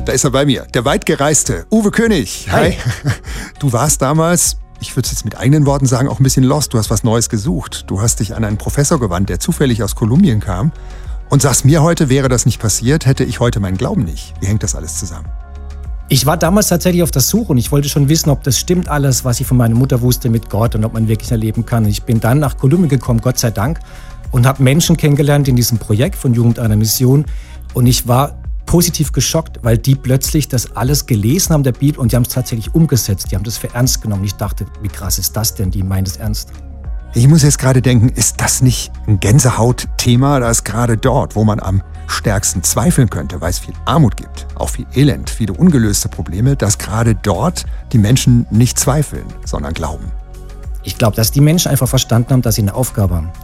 Da ist er bei mir, der weitgereiste Uwe König. Hi. Du warst damals, ich würde es jetzt mit eigenen Worten sagen, auch ein bisschen lost. Du hast was Neues gesucht. Du hast dich an einen Professor gewandt, der zufällig aus Kolumbien kam und sagst mir heute, wäre das nicht passiert, hätte ich heute meinen Glauben nicht. Wie hängt das alles zusammen? Ich war damals tatsächlich auf der Suche und ich wollte schon wissen, ob das stimmt alles, was ich von meiner Mutter wusste mit Gott und ob man wirklich erleben kann. Und ich bin dann nach Kolumbien gekommen, Gott sei Dank, und habe Menschen kennengelernt in diesem Projekt von Jugend einer Mission. Und ich war positiv geschockt, weil die plötzlich das alles gelesen haben, der Bibel, und die haben es tatsächlich umgesetzt. Die haben das für ernst genommen. Ich dachte, wie krass ist das denn? Die meinen es ernst. Ich muss jetzt gerade denken, ist das nicht ein Gänsehautthema? Da ist gerade dort, wo man am stärksten zweifeln könnte, weil es viel Armut gibt, auch viel Elend, viele ungelöste Probleme, dass gerade dort die Menschen nicht zweifeln, sondern glauben. Ich glaube, dass die Menschen einfach verstanden haben, dass sie eine Aufgabe haben.